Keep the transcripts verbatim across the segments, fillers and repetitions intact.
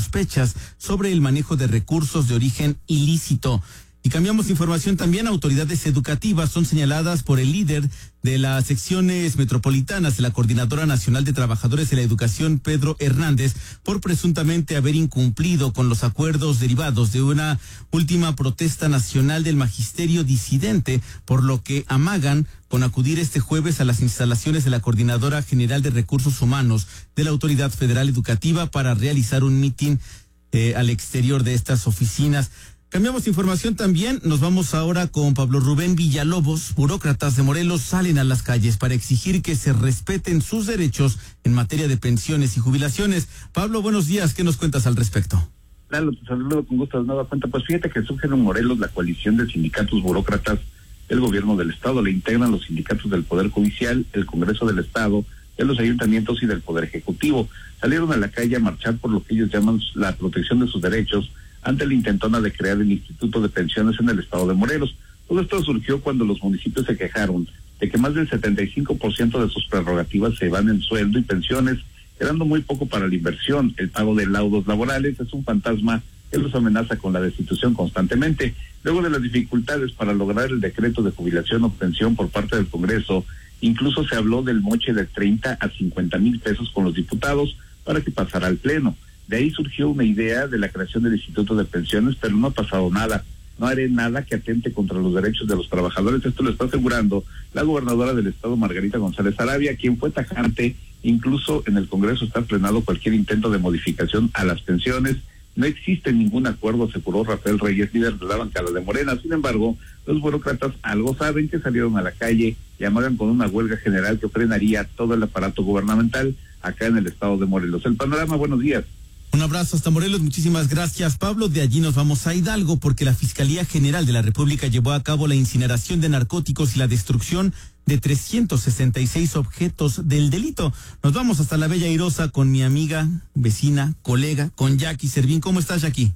sospechas sobre el manejo de recursos de origen ilícito. Y cambiamos de información también. Autoridades educativas son señaladas por el líder de las secciones metropolitanas de la Coordinadora Nacional de Trabajadores de la Educación, Pedro Hernández, por presuntamente haber incumplido con los acuerdos derivados de una última protesta nacional del magisterio disidente, por lo que amagan con acudir este jueves a las instalaciones de la Coordinadora General de Recursos Humanos de la Autoridad Federal Educativa para realizar un mitin eh, al exterior de estas oficinas. Cambiamos de información también, nos vamos ahora con Pablo Rubén Villalobos. Burócratas de Morelos salen a las calles para exigir que se respeten sus derechos en materia de pensiones y jubilaciones. Pablo, buenos días, ¿qué nos cuentas al respecto? Claro, te saludo con gusto de nueva cuenta. Pues fíjate que surge en Morelos la coalición de sindicatos burócratas del gobierno del estado. Le integran los sindicatos del Poder Judicial, el Congreso del Estado, de los ayuntamientos y del Poder Ejecutivo. Salieron a la calle a marchar por lo que ellos llaman la protección de sus derechos ante la intentona de crear el Instituto de Pensiones en el estado de Morelos. Todo esto surgió cuando los municipios se quejaron de que más del setenta y cinco por ciento de sus prerrogativas se van en sueldo y pensiones, quedando muy poco para la inversión. El pago de laudos laborales es un fantasma que los amenaza con la destitución constantemente. Luego de las dificultades para lograr el decreto de jubilación o pensión por parte del Congreso, incluso se habló del moche de treinta a cincuenta mil pesos con los diputados para que pasara al Pleno. De ahí surgió una idea de la creación del Instituto de Pensiones, pero no ha pasado nada. No haré nada que atente contra los derechos de los trabajadores. Esto lo está asegurando la gobernadora del estado, Margarita González Arabia, quien fue tajante. Incluso en el Congreso está frenado cualquier intento de modificación a las pensiones. No existe ningún acuerdo, aseguró Rafael Reyes, líder de la bancada de Morena. Sin embargo, los burócratas algo saben, que salieron a la calle y amagan con una huelga general que frenaría todo el aparato gubernamental acá en el estado de Morelos. El panorama, buenos días. Un abrazo hasta Morelos, muchísimas gracias, Pablo. De allí nos vamos a Hidalgo porque la Fiscalía General de la República llevó a cabo la incineración de narcóticos y la destrucción de trescientos sesenta y seis objetos del delito. Nos vamos hasta la Bella Airosa con mi amiga, vecina, colega, con Jackie Servín. ¿Cómo estás, Jackie?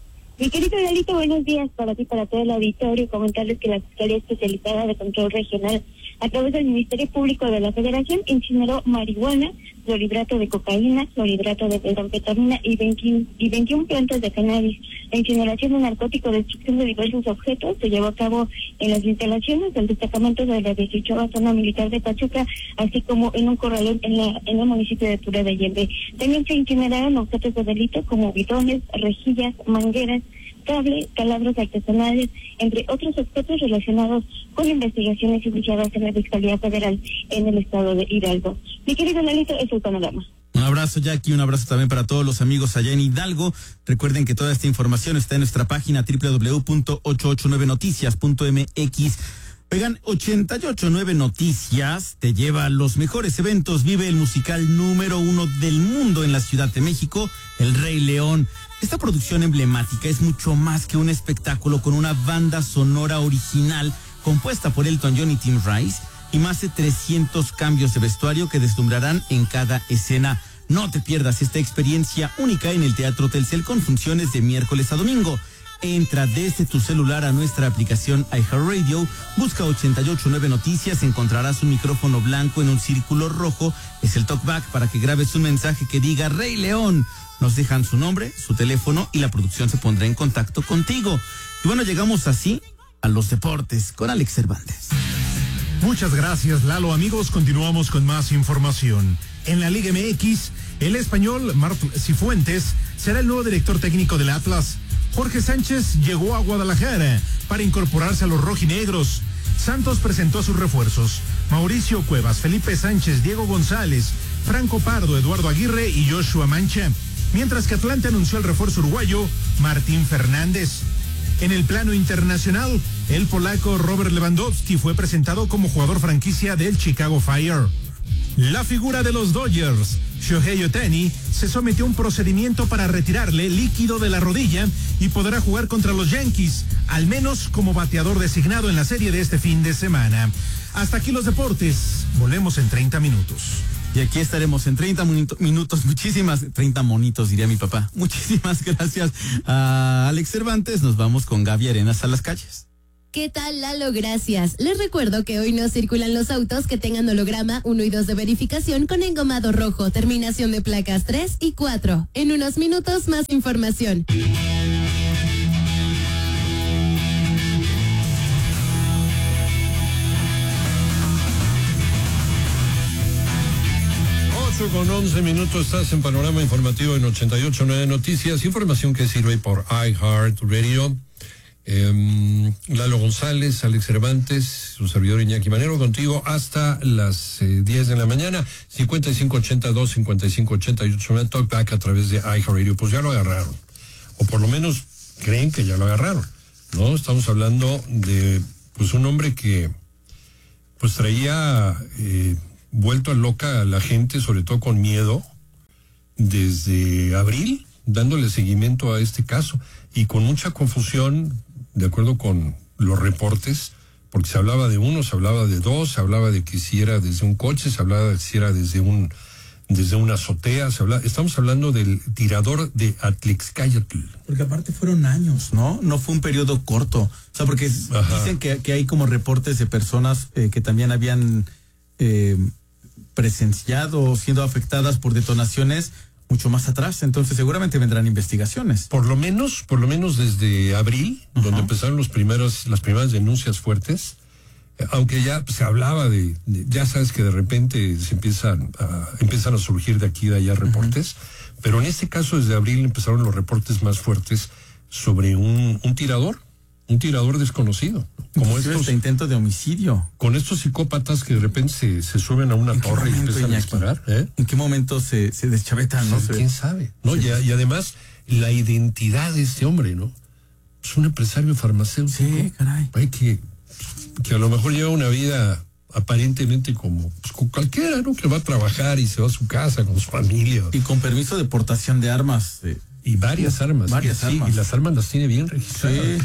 Mi querido Lalito, buenos días para ti, para todo el auditorio. Comentarles que la Fiscalía Especializada de Control Regional, a través del Ministerio Público de la Federación, incineró marihuana, clorhidrato de cocaína, clorhidrato de metanfetamina y veintiuna plantas de cannabis. La incineración de narcóticos, destrucción de diversos objetos, se llevó a cabo en las instalaciones del destacamento de la dieciochava Zona Militar de Pachuca, así como en un corralón en, la, en el municipio de Tura de Allende. También se incineraron objetos de delito como bidones, rejillas, mangueras, cable, taladros artesanales, entre otros objetos relacionados con investigaciones iniciadas en la Fiscalía Federal en el estado de Hidalgo. Mi querido Lalito, es el panorama. Un abrazo, Jackie, un abrazo también para todos los amigos allá en Hidalgo. Recuerden que toda esta información está en nuestra página doble u doble u doble u punto ochocientos ochenta y nueve noticias punto m x. Oigan, ochenta y ocho nueve Noticias te lleva a los mejores eventos. Vive el musical número uno del mundo en la Ciudad de México, El Rey León. Esta producción emblemática es mucho más que un espectáculo, con una banda sonora original compuesta por Elton John y Tim Rice y más de trescientos cambios de vestuario que deslumbrarán en cada escena. No te pierdas esta experiencia única en el Teatro Telcel con funciones de miércoles a domingo. Entra desde tu celular a nuestra aplicación iHeartRadio, busca ochenta y ocho nueve Noticias, encontrarás un micrófono blanco en un círculo rojo, es el talkback para que grabes un mensaje que diga Rey León. Nos dejan su nombre, su teléfono y la producción se pondrá en contacto contigo. Y bueno, llegamos así a los deportes con Alex Cervantes. Muchas gracias, Lalo. Amigos, continuamos con más información. En la Liga M X, el español Martín Cifuentes será el nuevo director técnico del Atlas. Jorge Sánchez llegó a Guadalajara para incorporarse a los rojinegros. Santos presentó a sus refuerzos: Mauricio Cuevas, Felipe Sánchez, Diego González, Franco Pardo, Eduardo Aguirre y Joshua Mancha. Mientras que Atlante anunció el refuerzo uruguayo Martín Fernández. En el plano internacional, el polaco Robert Lewandowski fue presentado como jugador franquicia del Chicago Fire. La figura de los Dodgers, Shohei Ohtani, se sometió a un procedimiento para retirarle líquido de la rodilla y podrá jugar contra los Yankees, al menos como bateador designado en la serie de este fin de semana. Hasta aquí los deportes. Volvemos en treinta minutos. Y aquí estaremos en treinta minutos, muchísimas, treinta monitos diría mi papá. Muchísimas gracias a Alex Cervantes. Nos vamos con Gaby Arenas a las calles. ¿Qué tal, Lalo? Gracias. Les recuerdo que hoy no circulan los autos que tengan holograma uno y dos de verificación con engomado rojo, terminación de placas tres y cuatro. En unos minutos más información. ocho con once minutos, estás en Panorama Informativo en ochenta y ocho punto nueve Noticias, información que sirve por iHeartRadio. Eh, Lalo González, Alex Cervantes, su servidor Iñaki Manero, contigo hasta las eh, diez de la mañana. Cincuenta y cinco ochenta y dos, cincuenta y cinco ochenta y ocho, talkback a través de iHeartRadio. Pues ya lo agarraron, o por lo menos creen que ya lo agarraron, ¿no? Estamos hablando de pues un hombre que pues traía eh, vuelto a loca a la gente, sobre todo con miedo, desde abril, dándole seguimiento a este caso y con mucha confusión, de acuerdo con los reportes, porque se hablaba de uno, se hablaba de dos, se hablaba de que si era desde un coche, se hablaba de que si era desde un desde una azotea, se hablaba, estamos hablando del tirador de Atlixcayotl. Porque aparte fueron años, ¿no? No fue un periodo corto. O sea, porque Ajá. dicen que, que hay como reportes de personas eh, que también habían eh, presenciado, siendo afectadas por detonaciones mucho más atrás, entonces seguramente vendrán investigaciones. Por lo menos, por lo menos desde abril, uh-huh. donde empezaron los primeros, las primeras denuncias fuertes, eh, aunque ya se hablaba de, de, ya sabes que de repente se empiezan a, empiezan a surgir de aquí y de allá reportes, uh-huh. pero en este caso desde abril empezaron los reportes más fuertes sobre un, un tirador, un tirador desconocido, como estos este intento de homicidio, con estos psicópatas que de repente se, se suben a una torre y empiezan a disparar. ¿eh? ¿En qué momento se, se deschavetan? No sé. ¿Quién sabe? No, sí. y, y además la identidad de este hombre, ¿no? Es un empresario farmacéutico. Sí, caray. Hay que, que a lo mejor lleva una vida aparentemente como, pues, como cualquiera, ¿no? Que va a trabajar y se va a su casa con su familia. Y con permiso de portación de armas. Eh. Y varias armas. Varias sí, armas. Y las armas las tiene bien registradas. Sí.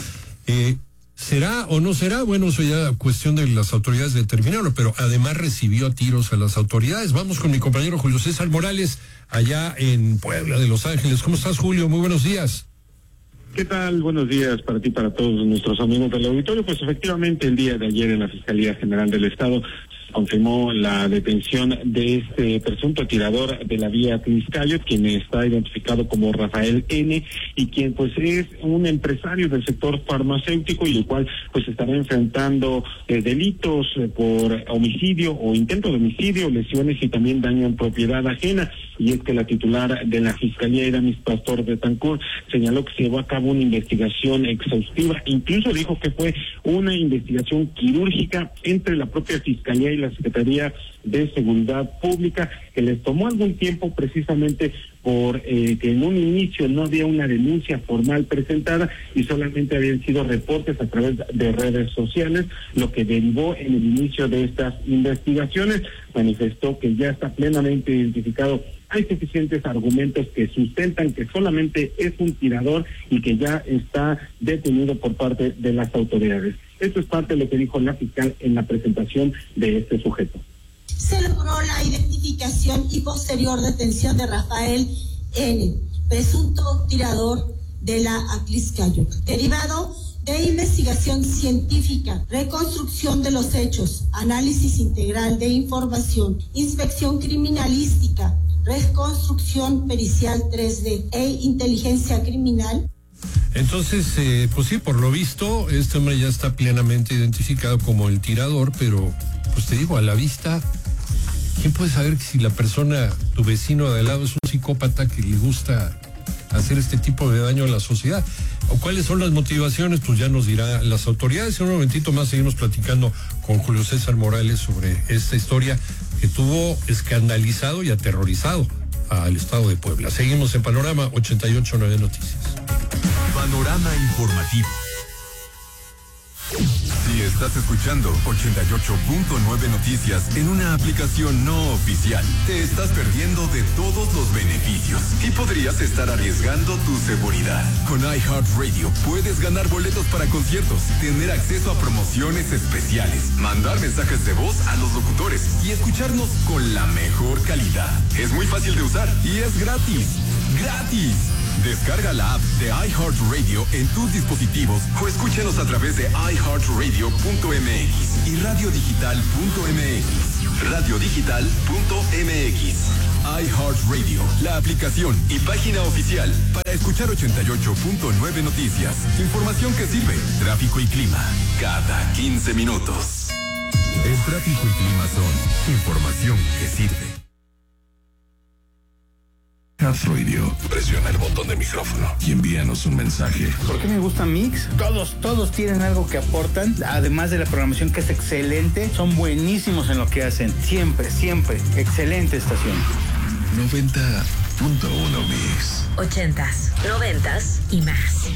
Eh, ¿Será o no será? Bueno, eso ya cuestión de las autoridades determinarlo, pero además recibió a tiros a las autoridades. Vamos con mi compañero Julio César Morales, allá en Puebla de Los Ángeles. ¿Cómo estás, Julio? Muy buenos días. ¿Qué tal? Buenos días para ti, para todos nuestros amigos del auditorio. Pues efectivamente, el día de ayer en la Fiscalía General del Estado confirmó la detención de este presunto tirador de la vía Atlixcayotl, quien está identificado como Rafael N., y quien pues es un empresario del sector farmacéutico y el cual pues estará enfrentando eh, delitos eh, por homicidio o intento de homicidio, lesiones y también daño en propiedad ajena. Y es que la titular de la Fiscalía, Iramis Pastor de Tancur, señaló que se llevó a cabo una investigación exhaustiva, incluso dijo que fue una investigación quirúrgica entre la propia Fiscalía y la Secretaría de Seguridad Pública, que les tomó algún tiempo precisamente por eh, que en un inicio no había una denuncia formal presentada y solamente habían sido reportes a través de redes sociales, lo que derivó en el inicio de estas investigaciones. Manifestó que ya está plenamente identificado, hay suficientes argumentos que sustentan que solamente es un tirador y que ya está detenido por parte de las autoridades. Esto es parte de lo que dijo la fiscal en la presentación de este sujeto. Se logró la identificación y posterior detención de Rafael N., presunto tirador de la Atlixcayotl, derivado de investigación científica, reconstrucción de los hechos, análisis integral de información, inspección criminalística, reconstrucción pericial tres D e inteligencia criminal. Entonces, eh, pues sí, por lo visto, este hombre ya está plenamente identificado como el tirador, pero, pues te digo, a la vista, ¿quién puede saber si la persona, tu vecino de al lado, es un psicópata que le gusta hacer este tipo de daño a la sociedad? ¿O cuáles son las motivaciones? Pues ya nos dirán las autoridades. En un momentito más seguimos platicando con Julio César Morales sobre esta historia que tuvo escandalizado y aterrorizado al estado de Puebla. Seguimos en Panorama ochenta y ocho punto nueve Noticias. Panorama Informativo. Si estás escuchando ochenta y ocho punto nueve Noticias en una aplicación no oficial, te estás perdiendo de todos los beneficios y podrías estar arriesgando tu seguridad. Con iHeartRadio puedes ganar boletos para conciertos, tener acceso a promociones especiales, mandar mensajes de voz a los locutores y escucharnos con la mejor calidad. Es muy fácil de usar y es gratis. ¡Gratis! Descarga la app de iHeartRadio en tus dispositivos o escúchanos a través de i heart radio punto m x y radio digital punto m x. radio digital punto m x. iHeartRadio, la aplicación y página oficial para escuchar ochenta y ocho punto nueve Noticias. Información que sirve. Tráfico y clima cada quince minutos. El tráfico y clima son información que sirve. Radio. Presiona el botón de micrófono y envíanos un mensaje. ¿Por qué me gusta Mix? Todos, todos tienen algo que aportan, además de la programación que es excelente, son buenísimos en lo que hacen. Siempre, siempre. Excelente estación. noventa punto uno Mix. Ochentas, noventas y más.